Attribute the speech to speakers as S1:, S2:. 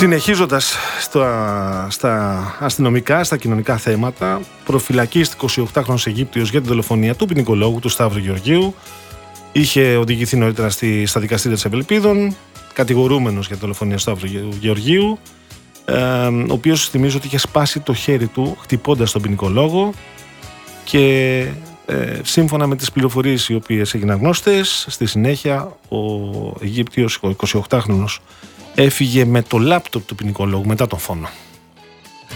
S1: Συνεχίζοντας στα αστυνομικά, στα κοινωνικά θέματα, προφυλακίστηκε 28χρονος Αιγύπτιος για την δολοφονία του ποινικολόγου του Σταύρου Γεωργίου. Είχε οδηγηθεί νωρίτερα στα δικαστήρια της Ευελπίδων, κατηγορούμενος για τη δολοφονία του Σταύρου Γεωργίου, ο οποίος, θυμίζω, ότι είχε σπάσει το χέρι του χτυπώντας τον ποινικολόγο και σύμφωνα με τις πληροφορίες οι οποίες έγιναν γνώστες, στη συνέχεια ο Αιγύπτιος, ο 28χρονος, έφυγε με το λάπτοπ του ποινικολόγου μετά τον φόνο.